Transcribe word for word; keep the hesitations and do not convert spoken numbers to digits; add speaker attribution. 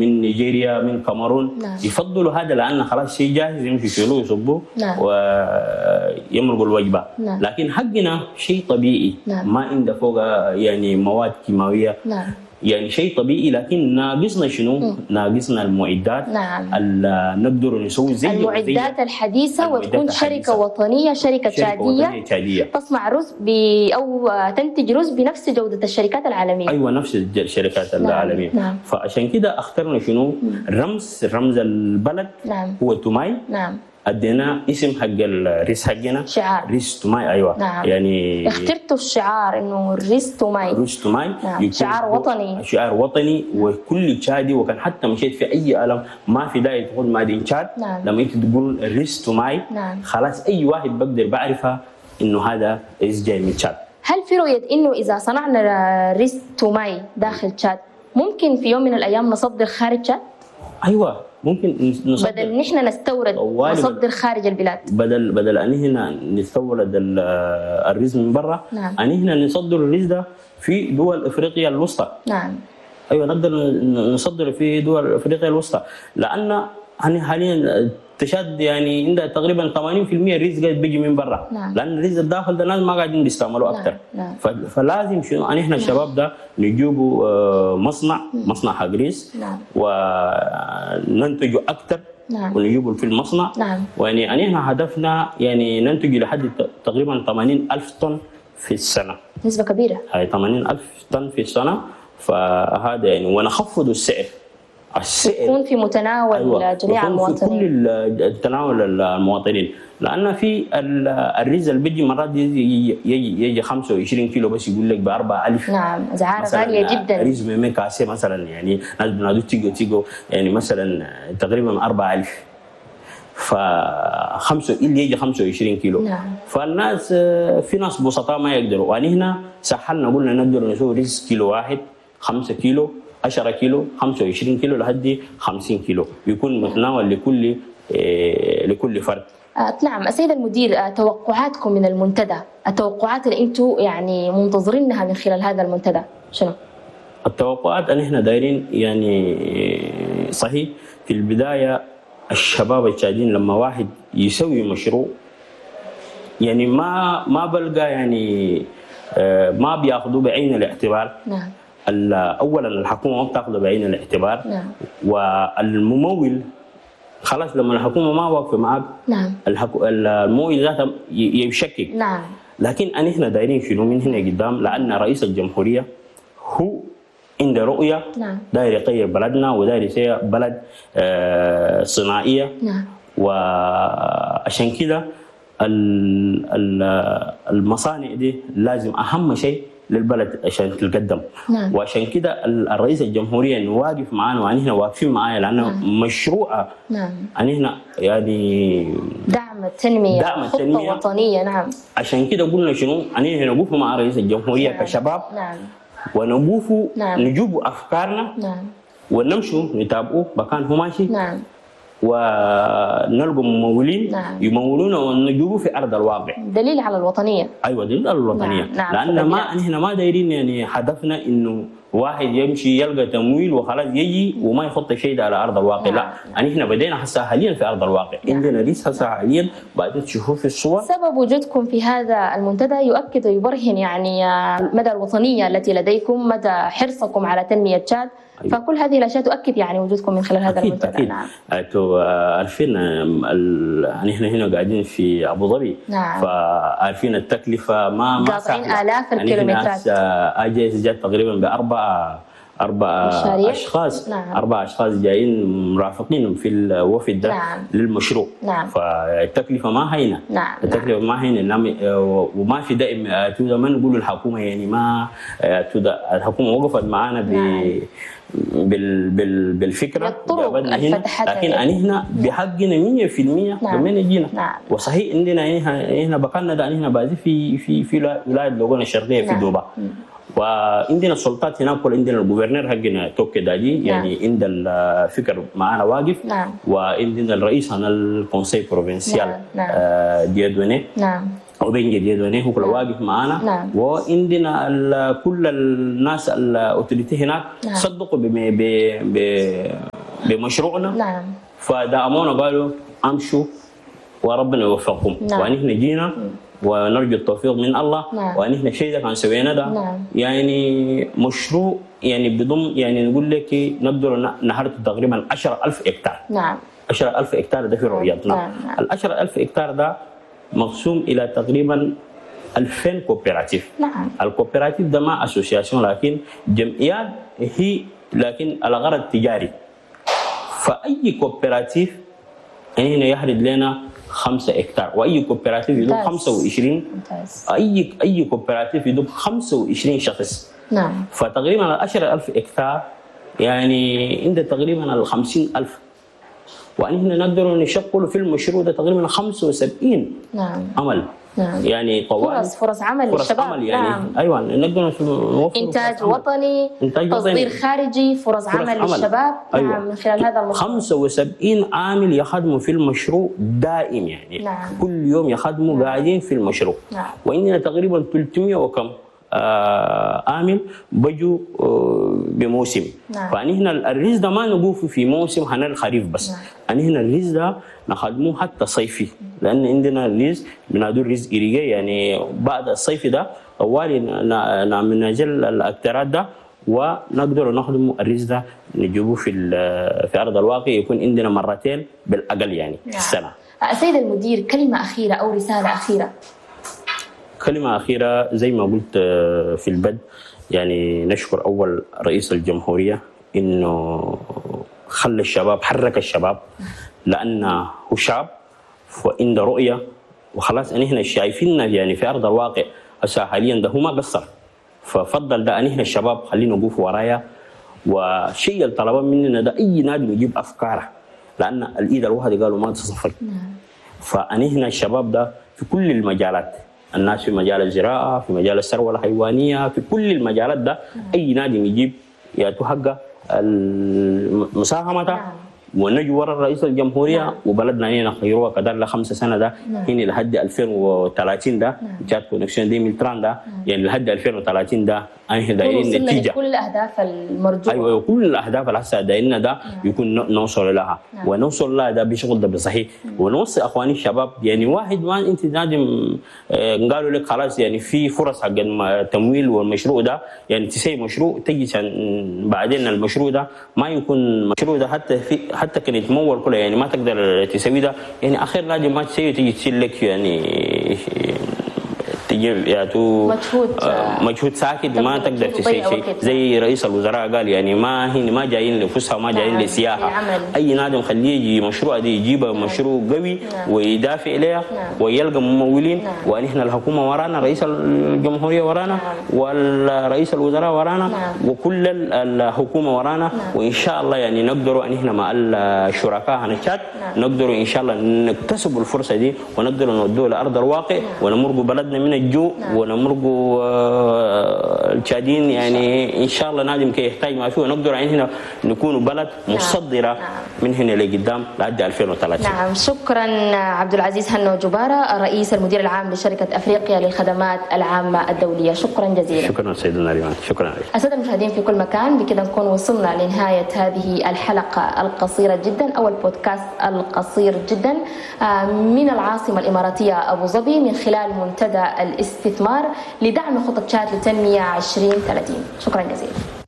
Speaker 1: من نيجيريا من كاميرون. نعم. يفضلوا هذا لأن خلاص شيء جاهز يمشي يشيلوه يصبوه. نعم. ويمرقوا الوجبة. نعم. لكن حقنا شيء طبيعي. نعم. ما عنده فوق يعني مواد كيماوية. نعم. يعني شيء طبيعي لكن ناقصنا شنو؟ م. ناقصنا المعدات. نعم. نقدر نسوي زي
Speaker 2: المعدات الحديثة المعدات وتكون الحديثة. شركة وطنية شركة تشادية تصنع رز ب أو تنتج رز بنفس جودة الشركات العالمية.
Speaker 1: أيوة نفس الشركات نعم. العالمية. نعم. فعشان كده اخترنا شنو؟ الرمز رمز البلد. نعم. هو توماي. نعم. ادينا اسم حق الريس حقنا
Speaker 2: شعار
Speaker 1: ريس توماي. ايوه. نعم. يعني
Speaker 2: اخترتوا الشعار انه ريس توماي.
Speaker 1: ريس توماي.
Speaker 2: نعم. شعار وطني
Speaker 1: شعار وطني وكل تشادي. وكان حتى مشيت في اي قلم ما في داعي تقول مادين تشاد. نعم. لما انت تقول ريس توماي. نعم. خلاص اي واحد بقدر بعرفها انه هذا ريس جاي من تشاد.
Speaker 2: هل في رؤيه انه اذا صنعنا ريس توماي داخل تشاد ممكن في يوم من الايام نصدر خارج تشاد؟
Speaker 1: ايوه ممكن نصدر.
Speaker 2: بدل نحن نستورد نصدر خارج البلاد.
Speaker 1: بدل بدل ان هنا نستورد الرز من برا. نعم. ان هنا نصدر الرز ده في دول افريقيا الوسطى. نعم. ايوه نقدر نصدر في دول افريقيا الوسطى لان حاليا تشاد يعني عندها تقريبا ثمانين بالمئة الرز قاعد بيجي من برا. نعم. لان الرز الداخل ده الناس ما قاعدين بيستعملوا اكثر. نعم. نعم. فلازم شنو ان احنا الشباب ده نجيبوا مصنع مصنع حق رز. نعم. وننتجوا اكثر. نعم. ونجيبوا في المصنع. نعم. ويعني ان احنا هدفنا يعني ننتج لحد تقريبا ثمانين ألف طن في السنه.
Speaker 2: نسبه كبيره.
Speaker 1: هاي ثمانين ألف طن في السنه. فهذا يعني ونخفض السعر.
Speaker 2: السعر يكون في متناول أيوة. جميع المواطنين.
Speaker 1: في كل تناول المواطنين لأن في الرز اللي بيجي مرات يجي يجي, يجي خمسة وعشرين كيلو بس يقول لك ب أربعة آلاف.
Speaker 2: نعم أسعار غالية جدا.
Speaker 1: رز من كاسة مثلا يعني ناس بنادو تيجو تيجو يعني مثلا تقريبا أربعة آلاف. فخمسة اللي يجي خمسة وعشرين كيلو. نعم. فالناس في ناس بسطاء ما يقدروا وأنا هنا سحلنا قلنا نقدر نسوي رز كيلو واحد خمسة كيلو عشرة كيلو خمسة وعشرين كيلو لحد خمسين كيلو يكون متناول لكل إيه لكل فرد.
Speaker 2: آه نعم السيد المدير آه توقعاتكم من المنتدى التوقعات اللي انتم يعني منتظرينها من خلال هذا المنتدى شنو؟
Speaker 1: التوقعات ان احنا دايرين يعني صحيح في البدايه الشباب التشاديين لما واحد يسوي مشروع يعني ما ما بلقى يعني آه ما بياخذوه بعين الاعتبار. نعم. اولا الحكومه ما بتاخذه بعين الاعتبار. نعم. والممول خلاص لما الحكومه ما واقفه معك. نعم. الحكو... الممول ذاته يشكك. نعم. لكن ان احنا دايرين شنو من هنا قدام لان رئيس الجمهوريه هو عنده رؤيه. نعم. داير يغير بلدنا وداير يصير بلد آه صناعيه. نعم. وعشان كده المصانع دي لازم اهم شيء للبلد عشان تتقدم. نعم. وعشان كده الرئيس الجمهوريه انه واقف معانا وان هنا واقفين معايا لانه نعم. مشروع. نعم. ان هنا يعني
Speaker 2: دعم التنميه دعم التنميه خطه وطنيه. نعم.
Speaker 1: عشان كده قلنا شنو ان هنا نوقف مع رئيس الجمهوريه. نعم. كشباب. نعم. ونوقف. نعم. نجيب افكارنا. نعم. ونمشوا نتابعوه مكان هو ماشي. نعم. ونلقوا ممولين. نعم. يمولونا ونجيبوا في ارض الواقع.
Speaker 2: دليل على الوطنيه.
Speaker 1: ايوه دليل على الوطنيه. نعم. نعم. لان ما احنا ما دايرين يعني هدفنا انه واحد يمشي يلقى تمويل وخلاص يجي وما يحط شيء ده على ارض الواقع. نعم. لا يعني احنا بدينا هسه حاليا في ارض الواقع. نعم. عندنا لسه هسه حاليا بعد تشوفوا في الصور.
Speaker 2: سبب وجودكم في هذا المنتدى يؤكد ويبرهن يعني مدى الوطنيه التي لديكم مدى حرصكم على تنميه تشاد. أيوة. فكل هذه الاشياء تؤكد يعني وجودكم من خلال هذا
Speaker 1: أكيد
Speaker 2: المنتدى.
Speaker 1: أكيد.
Speaker 2: نعم.
Speaker 1: انتوا عارفين نحن هنا قاعدين في ابو ظبي. نعم. فعارفين التكلفه ما ما
Speaker 2: قاطعين الاف الكيلومترات.
Speaker 1: اجي جات تقريبا باربع اربع مشاريع. اشخاص. نعم. اربع اشخاص جايين مرافقين في الوفد ده. نعم. للمشروع. نعم. فالتكلفه ما هينه. نعم. التكلفه ما هينه وما في دائم ما نقول الحكومه يعني ما الحكومه وقفت معنا ب نعم. بال بال بالفكره
Speaker 2: هنا
Speaker 1: لكن هنا بحقنا مية بالمية. نعم. لما جينا. نعم. وصحيح عندنا هنا هنا بقالنا ده هنا بعد في في في ولايه لوغون الشرقيه. نعم. في دوبا. وعندنا السلطات هناك وعندنا الجوفرنر حقنا توكي داجي. يعني نعم. عند الفكر معنا واقف. نعم. وعندنا الرئيس عن الكونسي بروفنسيال. نعم. نعم. آه ديادوني. نعم. وبنجي ديادوني هو كله واقف معنا. نعم. وعندنا كل الناس الاوتوريتي هناك. نعم. صدقوا ب بمشروعنا.
Speaker 2: نعم.
Speaker 1: فدعمونا قالوا امشوا وربنا يوفقكم.
Speaker 2: نعم.
Speaker 1: ونحن جينا ونرجو التوفيق من الله.
Speaker 2: نعم.
Speaker 1: ونحن شيء ده كان سوينا ده.
Speaker 2: نعم.
Speaker 1: يعني مشروع يعني بضم يعني نقول لك نقدر نهرت تقريبا عشرة ألف هكتار.
Speaker 2: نعم.
Speaker 1: عشرة ألف هكتار ده في الرؤيات.
Speaker 2: نعم.
Speaker 1: نعم.
Speaker 2: نعم.
Speaker 1: ال عشرة ألف هكتار ده مقسوم الى تقريبا ألفين كوبيراتيف.
Speaker 2: نعم.
Speaker 1: الكوبيراتيف ده ما اسوسياسيون لكن جمعيات هي لكن على غرض تجاري. فاي كوبيراتيف يعني هنا يحرد لنا خمسة هكتار واي كوبيراتيف يدوب خمسة وعشرين.
Speaker 2: ممتاز.
Speaker 1: اي اي كوبيراتيف يدوب خمسة وعشرين شخص.
Speaker 2: نعم.
Speaker 1: فتقريبا عشرة ألف هكتار يعني عند تقريبا ال خمسين ألف. وأن هنا نقدر نشغل في المشروع ده تقريبا خمسة وسبعين.
Speaker 2: نعم.
Speaker 1: عمل.
Speaker 2: نعم.
Speaker 1: يعني طوال
Speaker 2: فرص فرص عمل
Speaker 1: فرص
Speaker 2: للشباب.
Speaker 1: عمل يعني.
Speaker 2: نعم.
Speaker 1: ايوه نقدر نوفر
Speaker 2: انتاج وطني،
Speaker 1: إنتاج
Speaker 2: تصدير
Speaker 1: وطني.
Speaker 2: خارجي، فرص, فرص عمل, عمل للشباب.
Speaker 1: أيوة.
Speaker 2: نعم من خلال هذا المشروع
Speaker 1: خمسة وسبعين عامل يخدموا في المشروع دائم يعني.
Speaker 2: نعم.
Speaker 1: كل يوم يخدموا. نعم. قاعدين في المشروع.
Speaker 2: نعم.
Speaker 1: وعندنا تقريبا ثلاثمئة وكم آه عامل بيجوا آه بموسم.
Speaker 2: نعم.
Speaker 1: فنحن الرز ده ما نقوف في موسم هنا الخريف بس. نعم. نحن الرز ده نخدموه حتى صيفي لان عندنا الرز بنادو الرز إيريجي يعني بعد الصيف ده طوالي نعمل نجل الاكترات ده ونقدر نخدم الرز ده نجيبه في في ارض الواقع يكون عندنا مرتين بالاقل يعني. نعم. في السنه.
Speaker 2: السيد المدير كلمه اخيره او رساله اخيره.
Speaker 1: كلمة أخيرة زي ما قلت في البدء يعني نشكر أول رئيس الجمهورية إنه خلى الشباب حرك الشباب لأنه هو شعب وعنده رؤية وخلاص أن إحنا شايفيننا يعني في أرض الواقع هسه حاليا ده هو ما قصر ففضل ده أن إحنا الشباب خلينا نقوف ورايا وشيء الطلبة مننا ده أي نادي يجيب أفكاره لأن الإيد الواحدة قالوا ما تصفر. فأن إحنا الشباب ده في كل المجالات الناس في مجال الزراعة في مجال الثروة الحيوانية في كل المجالات ده أي نادي يجيب يتحقق المساهمة ونجي ورا رئيس الجمهورية. نعم. وبلدنا هنا خيروها قدر له خمسة سنة ده. نعم. هنا لحد ألفين وثلاثين ده. نعم. جات كونكسيون دي ملتران ده. نعم. يعني لحد ألفين وثلاثين ده احنا دايرين نتيجة
Speaker 2: كل الأهداف المرجوة.
Speaker 1: أيوة كل الأهداف اللي هسه دايرنا ده. نعم. يكون نوصل لها. نعم. ونوصل لها ده بشغل ده بصحيح. نعم. ونوصي أخواني الشباب يعني واحد ما أنت لازم اه قالوا لك خلاص يعني في فرص حق التمويل والمشروع ده يعني تسوي مشروع تجي بعدين المشروع ده ما يكون مشروع ده حتى في حتى كان يتمول كله يعني ما تقدر تسوي ده يعني اخر لازم ما تسوي تيجي تشيل لك يعني تجيب يعني
Speaker 2: مجهود
Speaker 1: مجهود ساكت ما تقدر تسوي شيء زي رئيس الوزراء قال يعني ما هي ما جايين لفسحه ما جايين لسياحه اي نادي خليه يجي مشروع دي يجيب مشروع قوي ويدافع عليه ويلقى ممولين ونحن الحكومه ورانا رئيس الجمهوريه ورانا والرئيس الوزراء ورانا وكل الحكومه ورانا وان شاء الله يعني نقدر ان احنا مع الشركاء هنشات نقدر ان شاء الله نكتسب الفرصه دي ونقدر نودوها لارض الواقع ونمرق بلدنا من الجوع. نعم. ونمرقوا التشادين يعني ان شاء الله نادم كي يحتاج ما فيه ونقدر هنا نكون بلد مصدره. نعم. من هنا لقدام لحد ألفين وثلاثين.
Speaker 2: نعم شكرا عبد العزيز هنو جباره الرئيس المدير العام لشركه افريقيا للخدمات العامه الدوليه. شكرا جزيلا.
Speaker 1: شكرا سيدنا ريمان. شكرا عليك.
Speaker 2: الساده المشاهدين في كل مكان بكذا نكون وصلنا لنهايه هذه الحلقه القصيره جدا او البودكاست القصير جدا من العاصمه الاماراتيه ابو ظبي من خلال منتدى الاستثمار لدعم خطط تشاد لتنمية عشرين ثلاثين. شكرا جزيلا.